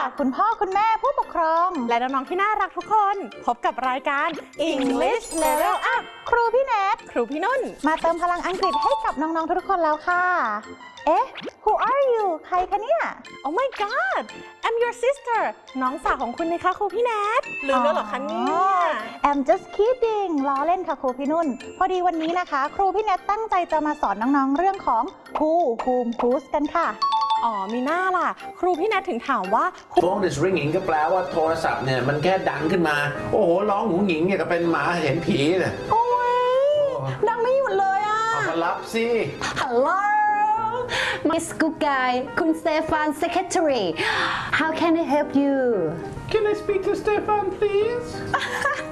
คุณพ่อคุณแม่ผู้ปกครองและน้องๆที่น่ารักทุกคนพบกับรายการ English Level Up ครูพี่แนทครูพี่นุ่นมาเติมพลังอังกฤษให้กับน้องๆทุกคนแล้วค่ะเอ๊ะ Who are you ใครคะเนี่ย Oh my God I'm your sister น้องสาวของคุณนะคะครูพี่แนทลืมแล้วเหรอคะเนี่ย I'm just kidding ล้อเล่นค่ะครูพี่นุ่นพอดีวันนี้นะคะครูพี่แนทตั้งใจจะมาสอนน้องๆเรื่องของ who whom whose กันค่ะอ๋อมีหน้าล่ะครูพี่แนทถึงถามว่า Phone is ringing ก็แปลว่าโทรศัพท์เนี่ยมันแค่ดังขึ้นมาโอ้โหร้องหงุหงิงเนี่ยก็เป็นหมาเห็นผีเลยโอ้ยดังไม่หยุดเลยอ่ะเอามารับสิ Hello Miss Good Guy คุณ Stefan Secretary How can I help you Can I speak to Stefan please